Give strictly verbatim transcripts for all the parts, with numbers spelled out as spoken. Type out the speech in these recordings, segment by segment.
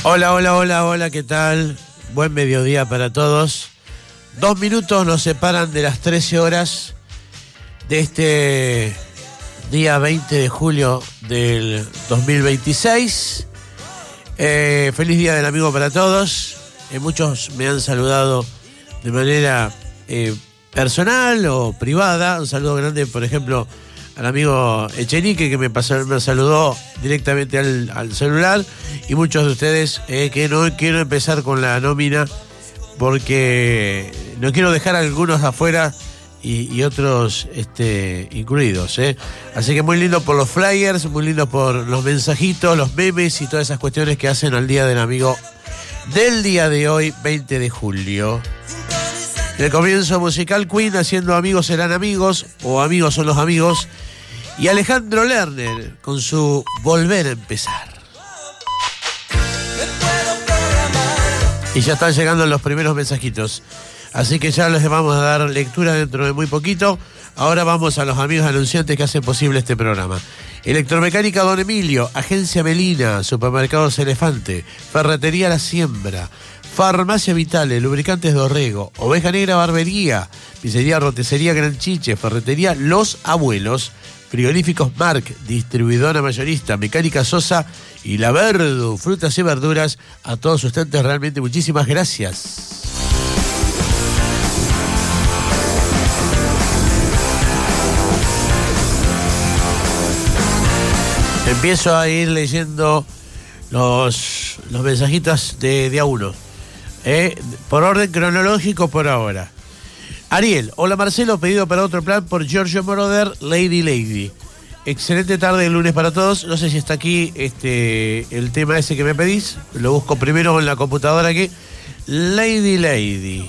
Hola, hola, hola, hola, ¿qué tal? Buen mediodía para todos. Dos minutos nos separan de las trece horas de este día veinte de julio del dos mil veintiséis. Eh, feliz día del amigo para todos. Eh, muchos me han saludado de manera eh, personal o privada. Un saludo grande, por ejemplo, al amigo Echenique, que me, pasó, me saludó directamente al, al celular, y muchos de ustedes eh, que no quiero empezar con la nómina porque no quiero dejar a algunos afuera y, y otros este, incluidos. Eh. Así que muy lindo por los flyers, muy lindo por los mensajitos, los memes y todas esas cuestiones que hacen al Día del Amigo del día de hoy, veinte de julio. El comienzo musical, Queen haciendo Amigos serán amigos, o Amigos son los amigos, y Alejandro Lerner con su Volver a empezar. Y ya están llegando los primeros mensajitos, así que ya les vamos a dar lectura dentro de muy poquito. Ahora vamos a los amigos anunciantes que hacen posible este programa. Electromecánica Don Emilio, Agencia Melina, Supermercados Elefante, Ferretería La Siembra, Farmacia Vitale, Lubricantes Dorrego, Oveja Negra Barbería, Pizzería Roticería Gran Chiche, Ferretería Los Abuelos, Frigoríficos Marc, Distribuidora Mayorista, Mecánica Sosa y La Verdu, frutas y verduras. A todos ustedes realmente muchísimas gracias. Empiezo a ir leyendo los, los mensajitos de, de a uno. Eh, por orden cronológico por ahora. Ariel, hola Marcelo, pedido para otro plan por Giorgio Moroder, Lady Lady. Excelente tarde de lunes para todos. No sé si está aquí este el tema ese que me pedís. Lo busco primero en la computadora aquí. Lady Lady.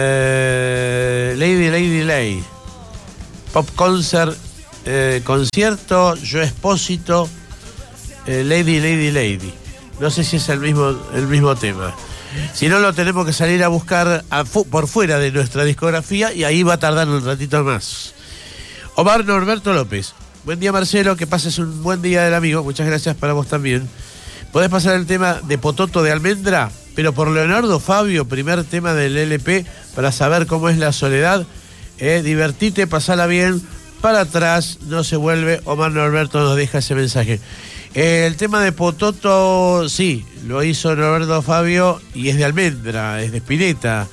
Eh, Lady Lady Lady. Pop concert, eh, concierto, Yo Expósito, eh, Lady Lady Lady. No sé si es el mismo, el mismo tema. Si no, lo tenemos que salir a buscar a fu- por fuera de nuestra discografía y ahí va a tardar un ratito más. Omar Norberto López. Buen día, Marcelo, que pases un buen día del amigo. Muchas gracias para vos también. Podés pasar el tema de Pototo de Almendra, pero por Leonardo Fabio, primer tema del L P, para saber cómo es la soledad. Eh, divertite, pasala bien, para atrás, no se vuelve. Omar Norberto nos deja ese mensaje. El tema de Pototo, sí, lo hizo Roberto Fabio y es de Almendra, es de Spinetta.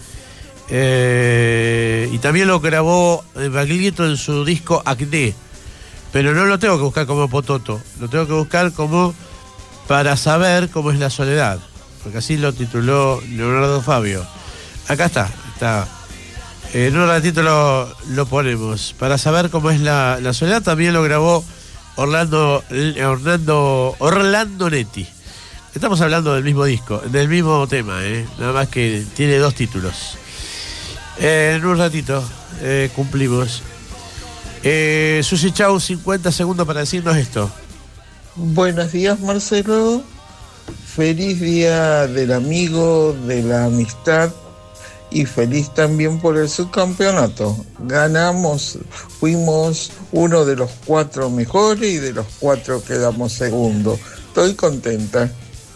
Eh, y también lo grabó Baglietto en su disco Acné. Pero no lo tengo que buscar como Pototo, lo tengo que buscar como Para saber cómo es la soledad, porque así lo tituló Leonardo Fabio. Acá está, está. En un ratito lo, lo ponemos. Para saber cómo es la, la soledad también lo grabó Orlando, Orlando, Orlando Netti. Estamos hablando del mismo disco, del mismo tema, ¿eh? Nada más que tiene dos títulos. Eh, en un ratito eh, cumplimos. Eh, Susi Chau, cincuenta segundos para decirnos esto. Buenos días, Marcelo. Feliz día del amigo, de la amistad. Y feliz también por el subcampeonato. Ganamos, fuimos uno de los cuatro mejores y de los cuatro quedamos segundo. Estoy contenta.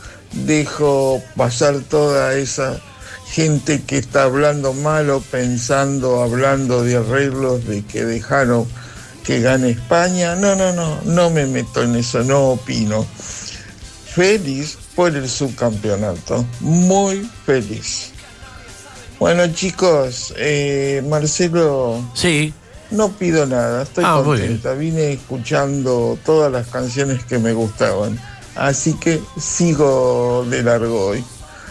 Dejo pasar toda esa gente que está hablando mal o pensando, hablando de arreglos, de que dejaron que gane España. No, no, no, no me meto en eso, no opino. Feliz por el subcampeonato, muy feliz. Bueno, chicos, eh, Marcelo, sí, no pido nada, estoy ah, contenta. Vine escuchando todas las canciones que me gustaban, así que sigo de largo hoy.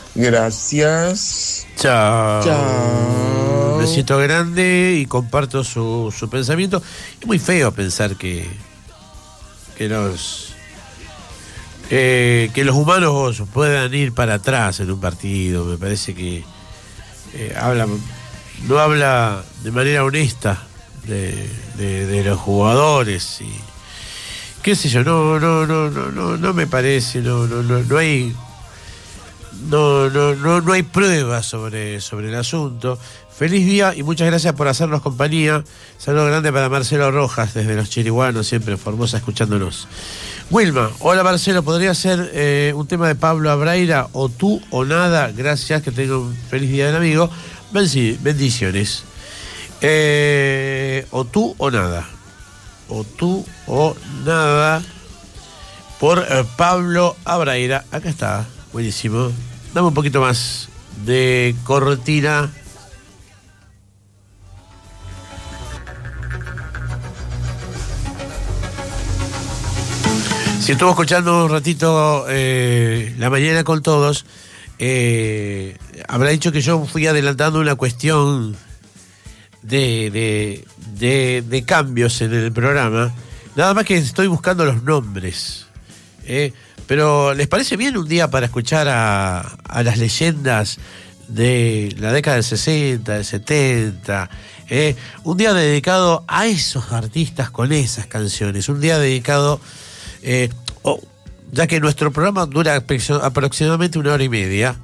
Gracias. Chao. Chao. Un besito grande y comparto su, su pensamiento. Es muy feo pensar que que los eh, que los humanos puedan ir para atrás en un partido. Me parece que Eh, habla, no habla de manera honesta de, de, de los jugadores y qué sé yo, no, no, no, no, no, no me parece, no, no, no, no hay, no, no, no, no hay pruebas sobre, sobre el asunto. Feliz día y muchas gracias por hacernos compañía. Saludo grande para Marcelo Rojas desde Los Chiriguanos, siempre en Formosa escuchándonos. Wilma, hola Marcelo, ¿podría ser eh, un tema de Pablo Abraira, o tú o nada? Gracias, que tenga un feliz día del amigo. Bendiciones. Eh, o tú o nada. O tú o nada. Por eh, Pablo Abraira. Acá está, buenísimo. Dame un poquito más de cortina. Si estuvo escuchando un ratito eh, La Mañana con Todos, eh, habrá dicho que yo fui adelantando una cuestión de, de, de, de cambios en el programa. Nada más que estoy buscando los nombres. Eh, pero ¿les parece bien un día para escuchar a, a las leyendas de la década del sesenta, del setenta? Eh, un día dedicado a esos artistas con esas canciones. Un día dedicado... Eh, oh, ya que nuestro programa dura aproximadamente una hora y media,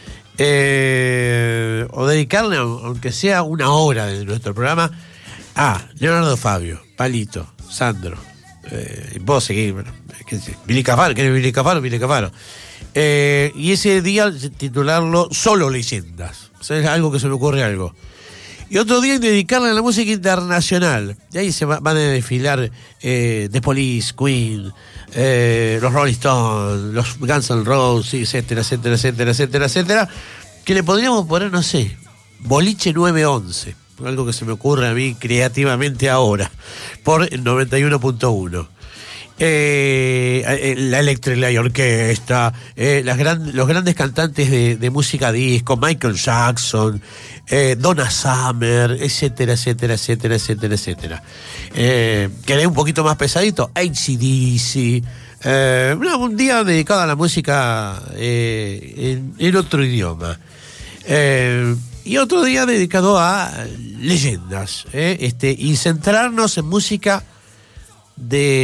eh, o dedicarle, aunque sea una hora de nuestro programa, a Leonardo Fabio, Palito, Sandro, eh, vos seguís, bueno, Billy Cafaro, ¿querés Billy Cafaro? Billy Cafaro. Eh, y ese día titularlo Solo Leyendas. O sea, es algo que se me ocurre algo. Y otro día dedicarle a la música internacional. Y ahí se va, van a desfilar eh, The Police, Queen, eh, los Rolling Stones, los Guns N' Roses, etcétera, etcétera, etcétera, etcétera, etcétera. Que le podríamos poner, no sé, Boliche nueve once. Algo que se me ocurre a mí creativamente ahora. Por el noventa y uno punto uno. Eh, la Electric Light Orquesta, eh, las gran, los grandes cantantes de, de música disco, Michael Jackson, eh, Donna Summer, etcétera, etcétera, etcétera, etcétera, etcétera. Eh, ¿Querés un poquito más pesadito? A C D C. Eh, un día dedicado a la música eh, en, en otro idioma. Eh, y otro día dedicado a leyendas, eh, este, y centrarnos en música de